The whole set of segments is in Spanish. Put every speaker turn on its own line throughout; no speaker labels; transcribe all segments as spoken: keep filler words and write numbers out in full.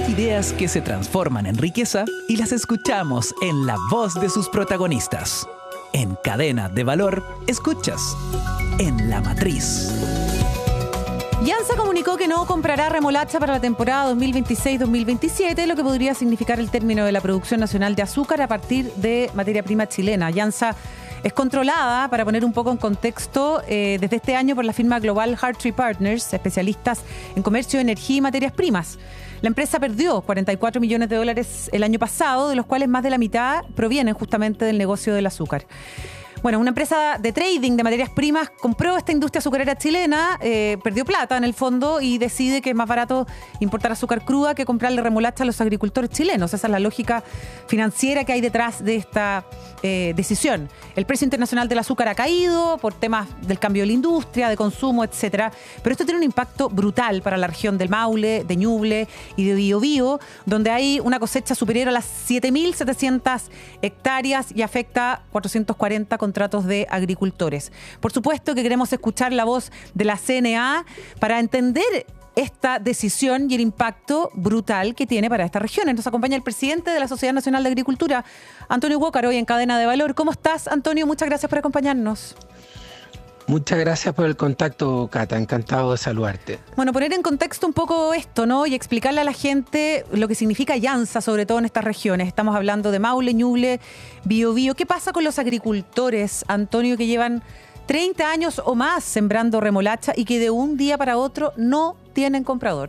Ideas que se transforman en riqueza y las escuchamos en la voz de sus protagonistas. En Cadena de Valor, escuchas En la Matriz.
Yansa comunicó que no comprará remolacha para la temporada dos mil veintiséis dos mil veintisiete, lo que podría significar el término de la producción nacional de azúcar a partir de materia prima chilena. Yansa es controlada, para poner un poco en contexto, eh, desde este año por la firma global Hartree Partners, especialistas en comercio de energía y materias primas. La empresa perdió cuarenta y cuatro millones de dólares el año pasado, de los cuales más de la mitad provienen justamente del negocio del azúcar. Bueno, una empresa de trading de materias primas compró esta industria azucarera chilena, eh, perdió plata en el fondo y decide que es más barato importar azúcar cruda que comprarle remolacha a los agricultores chilenos. Esa es la lógica financiera que hay detrás de esta eh, decisión. El precio internacional del azúcar ha caído por temas del cambio de la industria, de consumo, etcétera. Pero esto tiene un impacto brutal para la región del Maule, de Ñuble y de Biobío, donde hay una cosecha superior a las siete mil setecientas hectáreas y afecta cuatrocientos cuarenta contratos de agricultores. Por supuesto que queremos escuchar la voz de la C N A para entender esta decisión y el impacto brutal que tiene para esta región. Nos acompaña el presidente de la Sociedad Nacional de Agricultura, Antonio Huócar, hoy en Cadena de Valor. ¿Cómo estás, Antonio? Muchas gracias por acompañarnos.
Muchas gracias por el contacto, Cata. Encantado de saludarte.
Bueno, poner en contexto un poco esto, ¿no? Y explicarle a la gente lo que significa Yansa, sobre todo en estas regiones. Estamos hablando de Maule, Ñuble, Biobío. ¿Qué pasa con los agricultores, Antonio, que llevan treinta años o más sembrando remolacha y que de un día para otro no tienen comprador?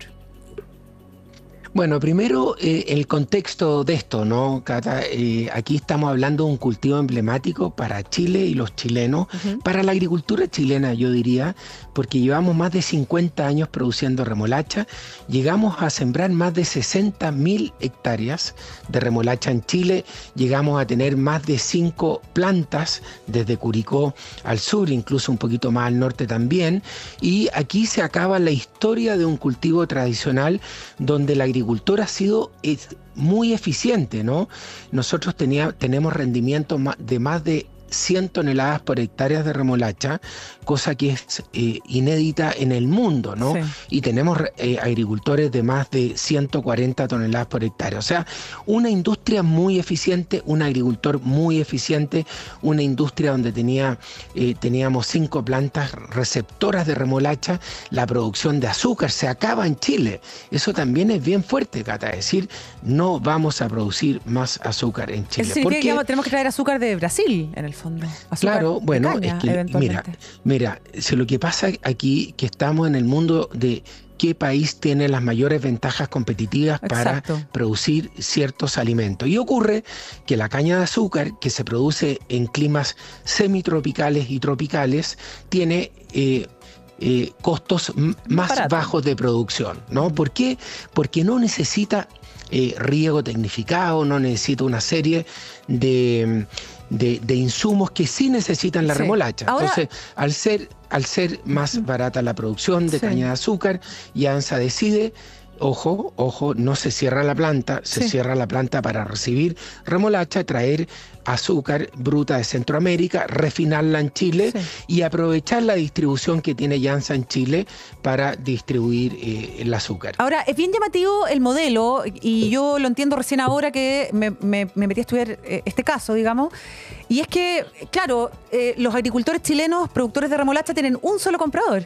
Bueno, primero eh, el contexto de esto, ¿no, Cata? Eh, aquí estamos hablando de un cultivo emblemático para Chile y los chilenos, uh-huh. para la agricultura chilena, yo diría, porque llevamos más de cincuenta años produciendo remolacha. Llegamos a sembrar más de sesenta mil hectáreas de remolacha en Chile. Llegamos a tener más de cinco plantas desde Curicó al sur, incluso un poquito más al norte también. Y aquí se acaba la historia de un cultivo tradicional donde la agricultura agricultor ha sido es, muy eficiente, ¿no? Nosotros tenía, tenemos rendimientos de más de cien toneladas por hectárea de remolacha, cosa que es eh, inédita en el mundo, ¿no? Sí. Y tenemos eh, agricultores de más de ciento cuarenta toneladas por hectárea. O sea, una industria muy eficiente, un agricultor muy eficiente, una industria donde tenía, eh, teníamos cinco plantas receptoras de remolacha. La producción de azúcar se acaba en Chile. Eso también es bien fuerte, Cata. Es decir, no vamos a producir más azúcar en Chile.
Eso significa que tenemos que traer azúcar de Brasil, en el fondo. Azúcar
claro, bueno,
caña,
es que mira, mira, si lo que pasa aquí que estamos en el mundo de qué país tiene las mayores ventajas competitivas Exacto. para producir ciertos alimentos. Y ocurre que la caña de azúcar, que se produce en climas semitropicales y tropicales, tiene eh, eh, costos m- más Barato. bajos de producción, ¿no? ¿Por qué? Porque no necesita eh, riego tecnificado, no necesita una serie de... De, de insumos que sí necesitan la sí. remolacha. Ahora, Entonces, al ser, al ser más barata la producción de sí. caña de azúcar, Yansa decide, ojo, ojo, no se cierra la planta, se sí. cierra la planta para recibir remolacha, traer azúcar bruta de Centroamérica, refinarla en Chile sí. y aprovechar la distribución que tiene Yansa en Chile para distribuir eh, el azúcar.
Ahora, es bien llamativo el modelo, y yo lo entiendo recién ahora que me, me, me metí a estudiar eh, este caso, digamos, y es que, claro, eh, los agricultores chilenos, productores de remolacha, tienen un solo comprador.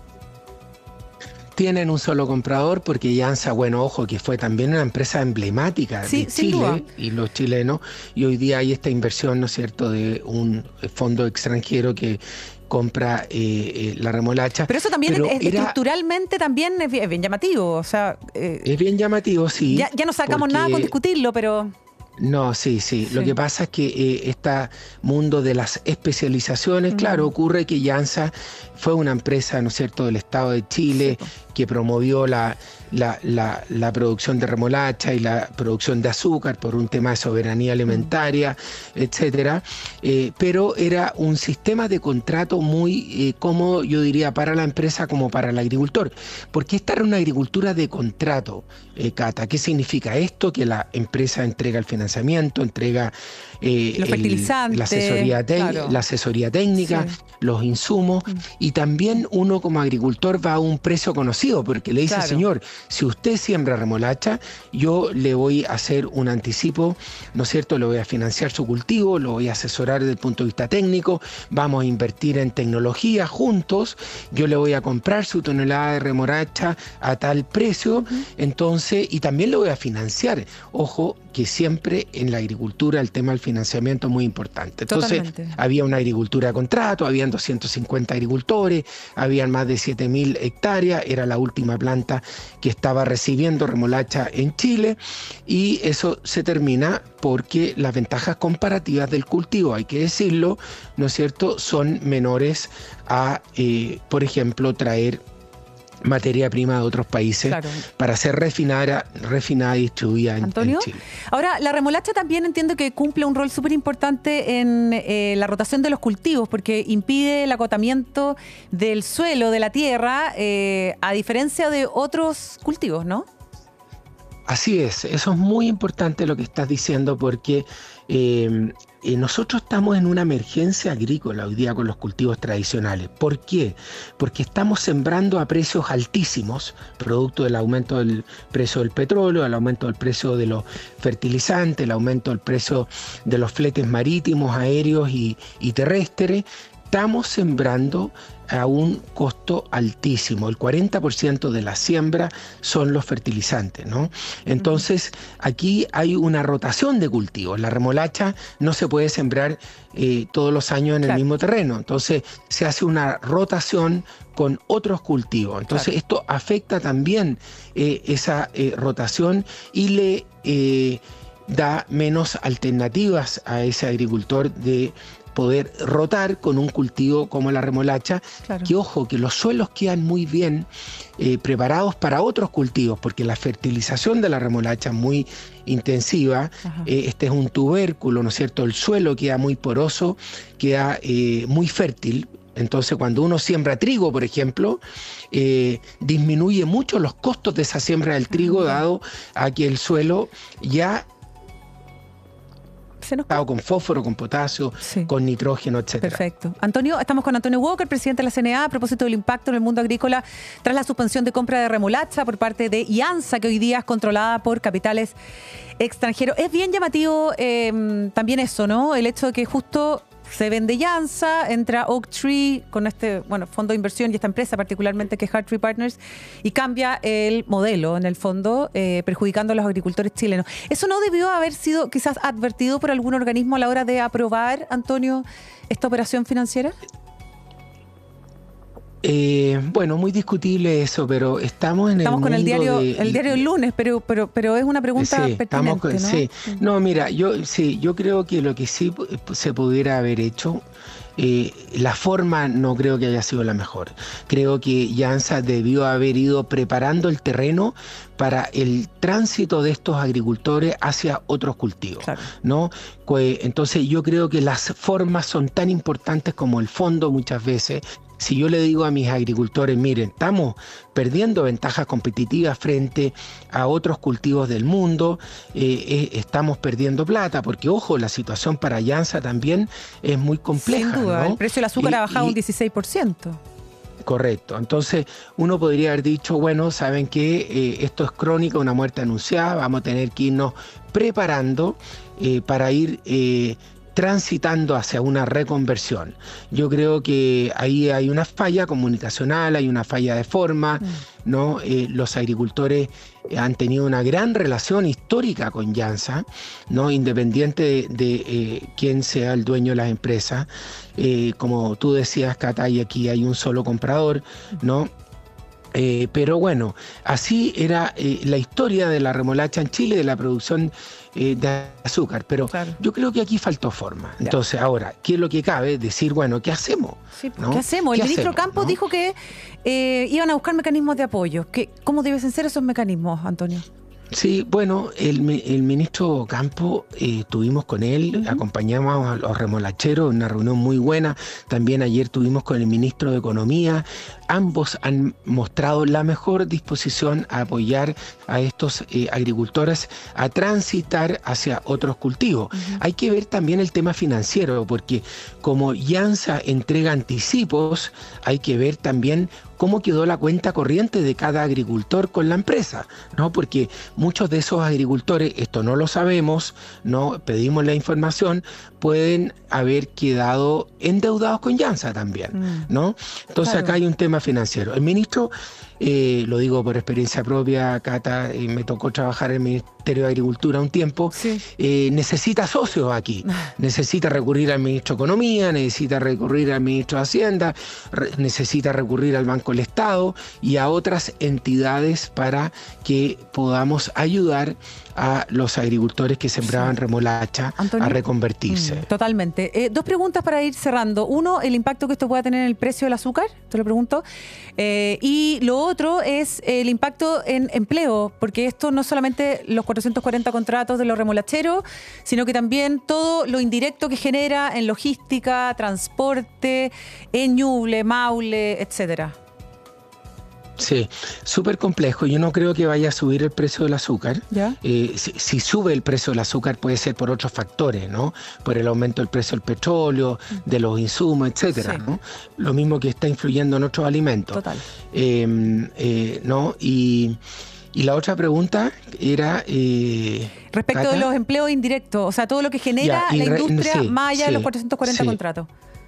Tienen un solo comprador porque Yansa, bueno, ojo, que fue también una empresa emblemática sí, de Chile duda. y los chilenos, y hoy día hay esta inversión, ¿no es cierto?, de un fondo extranjero que compra eh, eh, la remolacha.
Pero eso también Pero es, era, estructuralmente también es bien, es bien llamativo, o sea... Eh,
es bien llamativo, sí.
Ya, ya no sacamos porque... nada con discutirlo, pero...
No, sí, sí, sí. Lo que pasa es que eh, este mundo de las especializaciones, uh-huh. claro, ocurre que Yansa fue una empresa, ¿no es cierto?, del Estado de Chile, sí. que promovió la, la, la, la producción de remolacha y la producción de azúcar por un tema de soberanía alimentaria, uh-huh. etcétera. Eh, pero era un sistema de contrato muy eh, cómodo, yo diría, para la empresa como para el agricultor. Porque esta era una agricultura de contrato, eh, Cata. ¿Qué significa esto? Que la empresa entrega el financiamiento, entrega eh,
los fertilizantes,
el, la, asesoría te- claro. la asesoría técnica, sí. los insumos, mm. y también uno como agricultor va a un precio conocido, porque le dice, claro. señor, si usted siembra remolacha, yo le voy a hacer un anticipo, ¿no es cierto? Le voy a financiar su cultivo, lo voy a asesorar desde el punto de vista técnico, vamos a invertir en tecnología juntos, yo le voy a comprar su tonelada de remolacha a tal precio, uh-huh. entonces, y también le voy a financiar. Ojo, que siempre en la agricultura el tema del financiamiento es muy importante. Entonces, Totalmente. Había una agricultura de contrato, habían doscientos cincuenta agricultores, habían más de siete mil hectáreas, era la última planta que estaba recibiendo remolacha en Chile, y eso se termina porque las ventajas comparativas del cultivo, hay que decirlo, ¿no es cierto?, son menores a, eh, por ejemplo, traer materia prima de otros países, claro, para ser refinada, refinada y distribuida en,
¿Antonio?
en Chile.
Ahora, la remolacha también entiendo que cumple un rol súper importante en eh, la rotación de los cultivos, porque impide el acotamiento del suelo, de la tierra, eh, a diferencia de otros cultivos, ¿no?
Así es, eso es muy importante lo que estás diciendo, porque eh, eh, nosotros estamos en una emergencia agrícola hoy día con los cultivos tradicionales. ¿Por qué? Porque estamos sembrando a precios altísimos, producto del aumento del precio del petróleo, el aumento del precio de los fertilizantes, el aumento del precio de los fletes marítimos, aéreos y, y terrestres. Estamos sembrando a un costo altísimo. El cuarenta por ciento de la siembra son los fertilizantes, ¿no? Entonces, aquí hay una rotación de cultivos. La remolacha no se puede sembrar eh, todos los años en claro. el mismo terreno. Entonces, se hace una rotación con otros cultivos. Entonces, claro. esto afecta también eh, esa eh, rotación y le eh, da menos alternativas a ese agricultor de poder rotar con un cultivo como la remolacha, claro. que ojo, que los suelos quedan muy bien eh, preparados para otros cultivos, porque la fertilización de la remolacha es muy intensiva, eh, este es un tubérculo, ¿no es cierto? El suelo queda muy poroso, queda eh, muy fértil. Entonces, cuando uno siembra trigo, por ejemplo, eh, disminuye mucho los costos de esa siembra del trigo, dado a que el suelo ya con fósforo, con potasio, sí. con nitrógeno, etcétera.
Perfecto. Antonio, estamos con Antonio Walker, presidente de la C N A, a propósito del impacto en el mundo agrícola tras la suspensión de compra de remolacha por parte de IANSA, que hoy día es controlada por capitales extranjeros. Es bien llamativo eh, también eso, ¿no? El hecho de que justo se vende IANSA, entra Oaktree con este bueno fondo de inversión y esta empresa particularmente que es Hartree Partners, y cambia el modelo en el fondo, eh, perjudicando a los agricultores chilenos. ¿Eso no debió haber sido quizás advertido por algún organismo a la hora de aprobar, Antonio, esta operación financiera?
Eh, bueno, muy discutible eso, pero estamos en
estamos
el
con
mundo
el diario
de,
el diario el lunes, pero pero pero es una pregunta
sí,
pertinente,
con,
¿no?
Sí. No, mira, yo sí, yo creo que lo que sí se pudiera haber hecho, eh, la forma no creo que haya sido la mejor. Creo que IANSA debió haber ido preparando el terreno para el tránsito de estos agricultores hacia otros cultivos, claro. ¿no? Entonces yo creo que las formas son tan importantes como el fondo muchas veces. Si yo le digo a mis agricultores, miren, estamos perdiendo ventajas competitivas frente a otros cultivos del mundo, eh, eh, estamos perdiendo plata, porque ojo, la situación para IANSA también es muy compleja.
Sin duda,
¿no?
El precio del azúcar
y,
ha bajado
y,
un dieciséis por ciento.
Correcto. Entonces, uno podría haber dicho, bueno, ¿saben qué? Eh, esto es crónica, una muerte anunciada, vamos a tener que irnos preparando eh, para ir Eh, transitando hacia una reconversión. Yo creo que ahí hay una falla comunicacional, hay una falla de forma, mm. ¿no? Eh, los agricultores han tenido una gran relación histórica con IANSA, ¿no? Independiente de, de eh, quién sea el dueño de las empresas. Eh, como tú decías, Cata, y aquí hay un solo comprador, ¿no? Eh, pero bueno, así era eh, la historia de la remolacha en Chile, de la producción eh, de azúcar, pero claro. yo creo que aquí faltó forma. Entonces, ya. ahora, ¿qué es lo que cabe? Decir, bueno, ¿qué hacemos?
Sí, ¿no? ¿Qué hacemos? El
¿Qué
ministro
hacemos,
Campos
¿no?
dijo que eh, iban a buscar mecanismos de apoyo. ¿Qué, ¿Cómo deben ser esos mecanismos, Antonio?
Sí, bueno, el, el ministro Campos, eh, estuvimos con él, uh-huh. acompañamos a los remolacheros, una reunión muy buena. También ayer tuvimos con el ministro de Economía. Ambos han mostrado la mejor disposición a apoyar a estos eh, agricultores a transitar hacia otros cultivos. Uh-huh. Hay que ver también el tema financiero, porque como IANSA entrega anticipos, hay que ver también cómo quedó la cuenta corriente de cada agricultor con la empresa, ¿no? Porque muchos de esos agricultores, esto no lo sabemos, no pedimos la información, pueden haber quedado endeudados con Yansa también, ¿no? Entonces claro. Acá hay un tema financiero. El ministro, eh, lo digo por experiencia propia, Cata, eh, me tocó trabajar en el Ministerio de Agricultura un tiempo, sí. eh, necesita socios aquí, necesita recurrir al ministro de Economía, necesita recurrir al ministro de Hacienda, re- necesita recurrir al Banco del Estado y a otras entidades para que podamos ayudar a los agricultores que sembraban sí. remolacha ¿Antonio? A reconvertirse.
Mm, totalmente. Eh, dos preguntas para ir cerrando. Uno, el impacto que esto pueda tener en el precio del azúcar, te lo pregunto. Eh, y lo otro es el impacto en empleo, porque esto no solamente los cuatrocientos cuarenta contratos de los remolacheros, sino que también todo lo indirecto que genera en logística, transporte, en Ñuble, Maule, etcétera.
Sí, súper complejo. Yo no creo que vaya a subir el precio del azúcar. ¿Ya? Eh, si, si sube el precio del azúcar puede ser por otros factores, ¿no? Por el aumento del precio del petróleo, de los insumos, etcétera, sí. ¿no? Lo mismo que está influyendo en otros alimentos. Total. Eh, eh, ¿no? Y, y la otra pregunta era... Eh,
Respecto Cata, de los empleos indirectos, o sea, todo lo que genera ya, la re, industria sí, más allá sí, de los cuatrocientos cuarenta sí. contratos.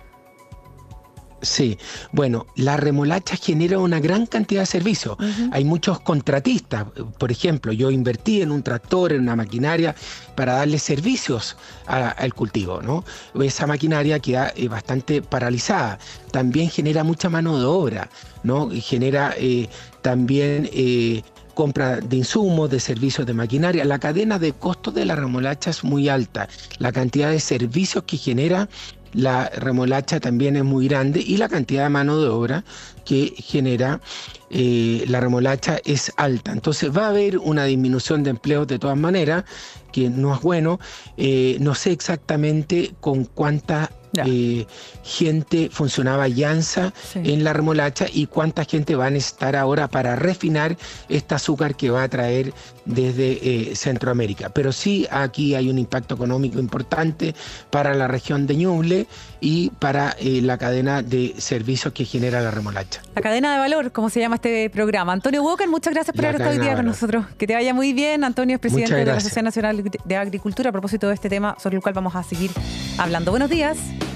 Sí, bueno, la remolacha genera una gran cantidad de servicios. Uh-huh. Hay muchos contratistas. Por ejemplo, yo invertí en un tractor, en una maquinaria para darle servicios a, al cultivo, ¿no? Esa maquinaria queda eh, bastante paralizada. También genera mucha mano de obra, ¿no? Y genera eh, también... Eh, compra de insumos, de servicios de maquinaria. La cadena de costos de la remolacha es muy alta. La cantidad de servicios que genera la remolacha también es muy grande y la cantidad de mano de obra que genera eh, la remolacha es alta. Entonces va a haber una disminución de empleos de todas maneras, que no es bueno. Eh, no sé exactamente con cuánta eh, gente funcionaba Yansa sí. en la remolacha y cuánta gente va a necesitar ahora para refinar este azúcar que va a traer desde eh, Centroamérica. Pero sí aquí hay un impacto económico importante para la región de Ñuble y para eh, la cadena de servicios que genera la remolacha.
La cadena de valor, como se llama este programa. Antonio Walker, muchas gracias por la haber estado hoy día con nosotros. Que te vaya muy bien. Antonio es presidente de la Asociación Nacional de Agricultura a propósito de este tema sobre el cual vamos a seguir hablando. Buenos días.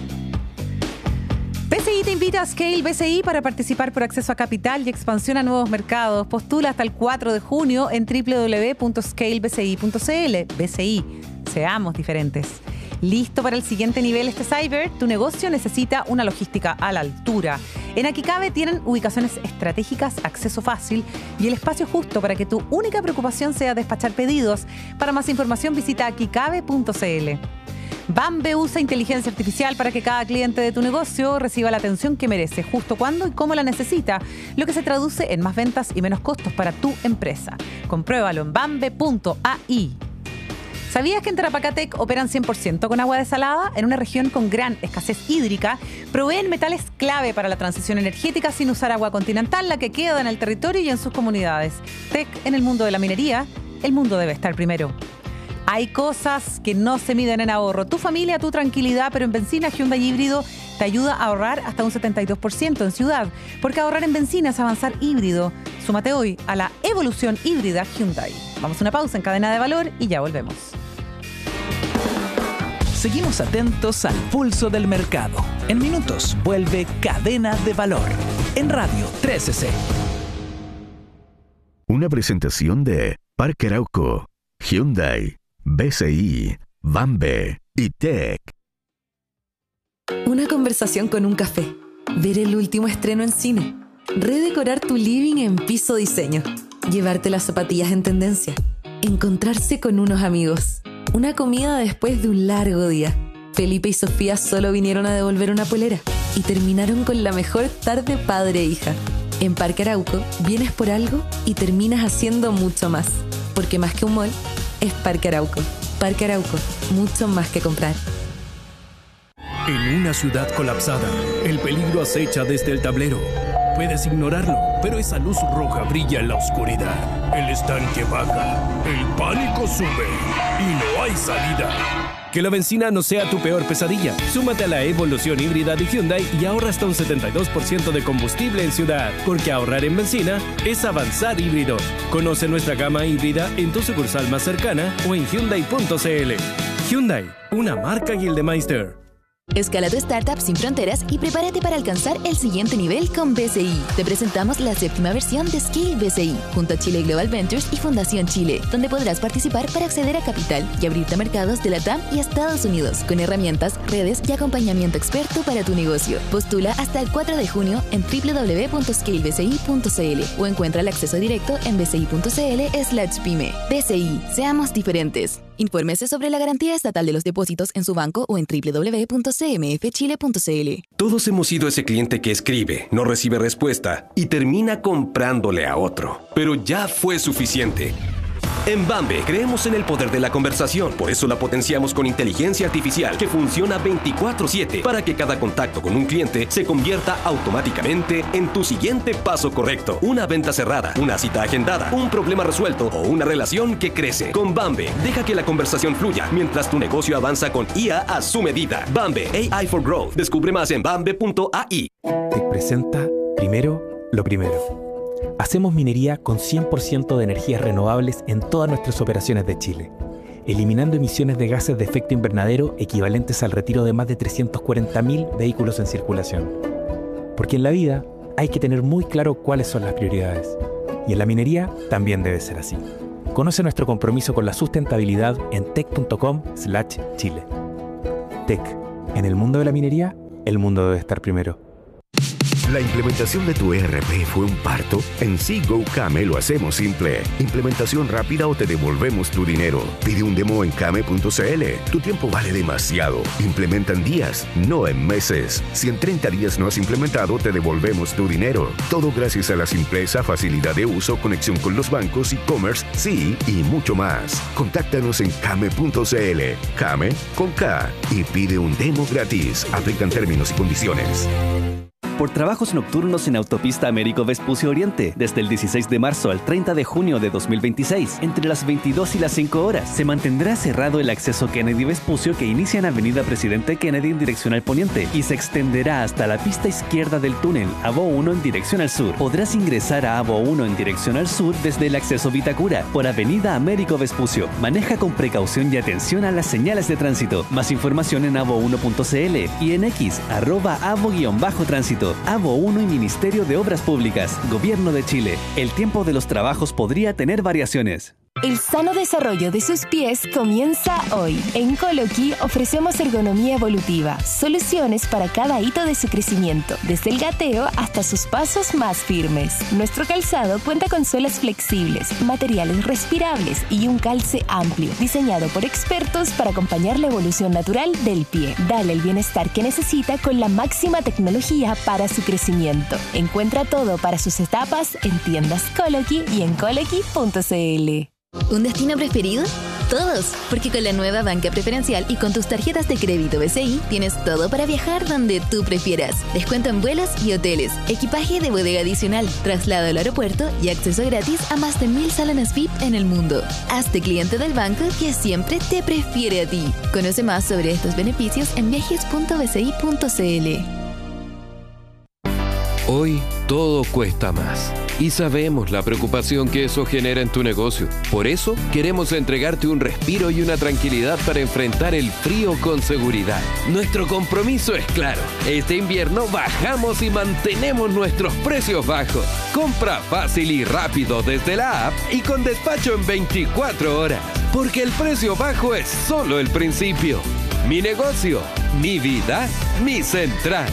B C I te invita a Scale B C I para participar por acceso a capital y expansión a nuevos mercados. Postula hasta el cuatro de junio en doble u doble u doble u punto scale b c i punto c l. B C I, seamos diferentes. ¿Listo para el siguiente nivel este cyber? Tu negocio necesita una logística a la altura. En Aquicabe tienen ubicaciones estratégicas, acceso fácil y el espacio justo para que tu única preocupación sea despachar pedidos. Para más información visita aquicabe punto c l. Bambe usa inteligencia artificial para que cada cliente de tu negocio reciba la atención que merece, justo cuando y cómo la necesita, lo que se traduce en más ventas y menos costos para tu empresa. Compruébalo en bambe punto a i. ¿Sabías que en Tarapacá-Tec operan cien por ciento con agua desalada? En una región con gran escasez hídrica, proveen metales clave para la transición energética sin usar agua continental, la que queda en el territorio y en sus comunidades. Tec en el mundo de la minería, el mundo debe estar primero. Hay cosas que no se miden en ahorro. Tu familia, tu tranquilidad, pero en benzina Hyundai híbrido te ayuda a ahorrar hasta un setenta y dos por ciento en ciudad. Porque ahorrar en benzina es avanzar híbrido. Súmate hoy a la evolución híbrida Hyundai. Vamos a una pausa en Cadena de Valor y ya volvemos.
Seguimos atentos al pulso del mercado. En minutos vuelve Cadena de Valor en Radio trece C.
Una presentación de Parque Arauco, Hyundai, B C I, Bambe y Tec.
Una conversación con un café. Ver el último estreno en cine. Redecorar tu living en Piso Diseño. Llevarte las zapatillas en tendencia. Encontrarse con unos amigos. Una comida después de un largo día. Felipe y Sofía solo vinieron a devolver una polera y terminaron con la mejor tarde padre e hija. En Parque Arauco vienes por algo y terminas haciendo mucho más. Porque más que un mall, es Parque Arauco. Parque Arauco, mucho más que comprar.
En una ciudad colapsada, el peligro acecha desde el tablero. Puedes ignorarlo, pero esa luz roja brilla en la oscuridad. El estanque baja, el pánico sube y no hay salida. Que la benzina no sea tu peor pesadilla. Súmate a la evolución híbrida de Hyundai y ahorra hasta un setenta y dos por ciento de combustible en ciudad. Porque ahorrar en benzina es avanzar híbrido. Conoce nuestra gama híbrida en tu sucursal más cercana o en Hyundai punto c l. Hyundai, una marca Gildemeister.
Escala tu startup sin fronteras y prepárate para alcanzar el siguiente nivel con B C I. Te presentamos la séptima versión de Scale B C I, junto a Chile Global Ventures y Fundación Chile, donde podrás participar para acceder a capital y abrirte a mercados de la T A M y Estados Unidos, con herramientas, redes y acompañamiento experto para tu negocio. Postula hasta el cuatro de junio en doble u doble u doble u punto scale b c i punto c l o encuentra el acceso directo en b c i punto c l slash pyme. B C I, seamos diferentes. Infórmese sobre la garantía estatal de los depósitos en su banco o en doble u doble u doble u punto c m f chile punto c l.
Todos hemos sido ese cliente que escribe, no recibe respuesta y termina comprándole a otro. Pero ya fue suficiente. En Bambe creemos en el poder de la conversación, por eso la potenciamos con inteligencia artificial que funciona veinticuatro siete para que cada contacto con un cliente se convierta automáticamente en tu siguiente paso correcto. Una venta cerrada, una cita agendada, un problema resuelto o una relación que crece. Con Bambe, deja que la conversación fluya mientras tu negocio avanza con I A a su medida. Bambe, A I for Growth. Descubre más en bambe punto a i.
Te presenta primero lo primero. Hacemos minería con cien por ciento de energías renovables en todas nuestras operaciones de Chile, eliminando emisiones de gases de efecto invernadero equivalentes al retiro de más de trescientos cuarenta mil vehículos en circulación. Porque en la vida hay que tener muy claro cuáles son las prioridades. Y en la minería también debe ser así. Conoce nuestro compromiso con la sustentabilidad en tec punto com slash chile. Tec. En el mundo de la minería, el mundo debe estar primero.
¿La implementación de tu E R P fue un parto? En SeaGo Kame lo hacemos simple. Implementación rápida o te devolvemos tu dinero. Pide un demo en kame punto c l. Tu tiempo vale demasiado. Implementa en días, no en meses. Si en treinta días no has implementado, te devolvemos tu dinero. Todo gracias a la simpleza, facilidad de uso, conexión con los bancos, e-commerce, sí y mucho más. Contáctanos en kame punto c l. Kame con K y pide un demo gratis. Aplican términos y condiciones.
Por trabajos nocturnos en Autopista Américo Vespucio Oriente, desde el dieciséis de marzo al treinta de junio de dos mil veintiséis, entre las veintidós y las cinco horas, se mantendrá cerrado el acceso Kennedy Vespucio que inicia en Avenida Presidente Kennedy en dirección al poniente y se extenderá hasta la pista izquierda del túnel, Avo uno en dirección al sur. Podrás ingresar a Avo uno en dirección al sur desde el acceso Vitacura, por Avenida Américo Vespucio. Maneja con precaución y atención a las señales de tránsito. Más información en avo uno punto c l y en X, arroba avo-tránsito. Avo uno y Ministerio de Obras Públicas, Gobierno de Chile. El tiempo de los trabajos podría tener variaciones.
El sano desarrollo de sus pies comienza hoy. En Coloqui ofrecemos ergonomía evolutiva, soluciones para cada hito de su crecimiento, desde el gateo hasta sus pasos más firmes. Nuestro calzado cuenta con suelas flexibles, materiales respirables y un calce amplio, diseñado por expertos para acompañar la evolución natural del pie. Dale el bienestar que necesita con la máxima tecnología para su crecimiento. Encuentra todo para sus etapas en tiendas Coloqui y en coloqui punto c l.
¿Un destino preferido? Todos, porque con la nueva banca preferencial y con tus tarjetas de crédito B C I tienes todo para viajar donde tú prefieras. Descuento en vuelos y hoteles, equipaje de bodega adicional, traslado al aeropuerto y acceso gratis a más de mil salones V I P en el mundo. Hazte cliente del banco que siempre te prefiere a ti. Conoce más sobre estos beneficios en viajes punto b c i punto c l.
Hoy todo cuesta más y sabemos la preocupación que eso genera en tu negocio. Por eso queremos entregarte un respiro y una tranquilidad para enfrentar el frío con seguridad. Nuestro compromiso es claro. Este invierno bajamos y mantenemos nuestros precios bajos. Compra fácil y rápido desde la app y con despacho en veinticuatro horas. Porque el precio bajo es solo el principio. Mi negocio, mi vida, mi central.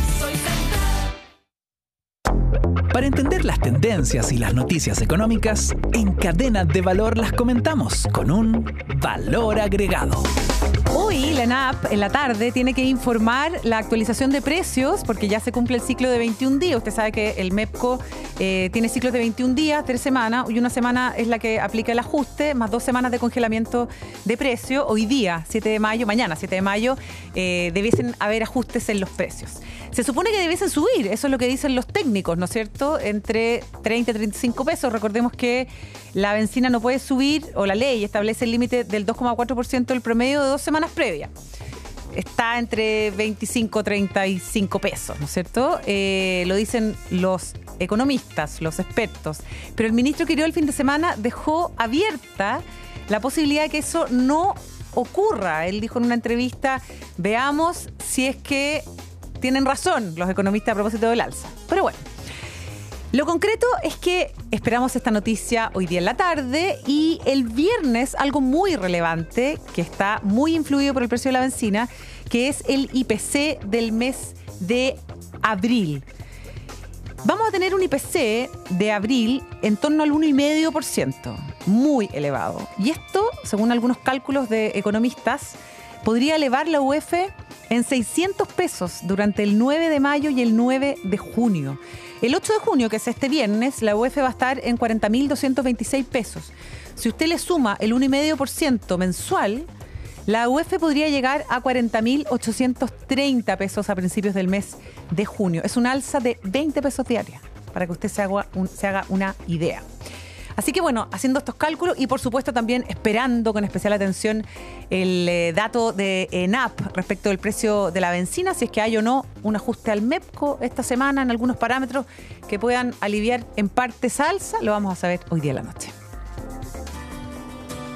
Para entender las tendencias y las noticias económicas, en Cadena de Valor las comentamos con un valor agregado.
Hoy Hoy la ENAP en la tarde tiene que informar la actualización de precios porque ya se cumple el ciclo de veintiún días. Usted sabe que el MEPCO eh, tiene ciclos de veintiún días, tres semanas, y una semana es la que aplica el ajuste, más dos semanas de congelamiento de precio. Hoy día, siete de mayo, mañana siete de mayo, eh, debiesen haber ajustes en los precios. Se supone que debiesen subir, eso es lo que dicen los técnicos, ¿no es cierto? Entre treinta y treinta y cinco pesos. Recordemos que la benzina no puede subir, o la ley establece el límite del dos coma cuatro por ciento del promedio de dos semanas previas. Está entre veinticinco y treinta y cinco pesos, ¿no es cierto? Eh, lo dicen los economistas, los expertos. Pero el ministro Quiró el fin de semana dejó abierta la posibilidad de que eso no ocurra. Él dijo en una entrevista, veamos si es que tienen razón los economistas a propósito del alza. Pero bueno, lo concreto es que esperamos esta noticia hoy día en la tarde, y el viernes algo muy relevante que está muy influido por el precio de la benzina, que es el I P C del mes de abril. Vamos a tener un I P C de abril en torno al uno coma cinco por ciento, muy elevado. Y esto, según algunos cálculos de economistas, podría elevar la U F en seiscientos pesos durante el nueve de mayo y el nueve de junio. El ocho de junio, que es este viernes, la U F va a estar en cuarenta mil doscientos veintiséis pesos. Si usted le suma el uno coma cinco por ciento mensual, la U F podría llegar a cuarenta mil ochocientos treinta pesos a principios del mes de junio. Es un alza de veinte pesos diarios, para que usted se haga, un, se haga una idea. Así que bueno, haciendo estos cálculos y por supuesto también esperando con especial atención el eh, dato de ENAP respecto del precio de la benzina, si es que hay o no un ajuste al MEPCO esta semana en algunos parámetros que puedan aliviar en parte esa alza, lo vamos a saber hoy día en la noche.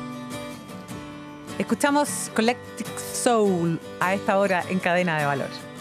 Escuchamos Collective Soul a esta hora en Cadena de Valor.